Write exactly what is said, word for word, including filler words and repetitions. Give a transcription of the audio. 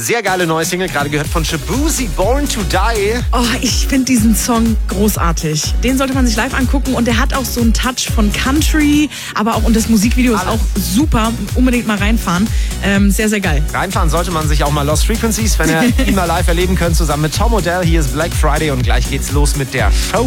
sehr geile neue Single, gerade gehört von Shaboozey, Born to Die. Oh, ich finde diesen Song großartig. Den sollte man sich live angucken und der hat auch so einen Touch von Country, aber auch, und das Musikvideo ist Alles. auch super. Unbedingt mal reinfahren. Ähm, sehr, sehr geil. Reinfahren sollte man sich auch mal Lost Frequencies, wenn ihr ihn mal live erleben könnt, zusammen mit Tom Odell. Hier ist Black Friday und gleich geht's los mit der Show.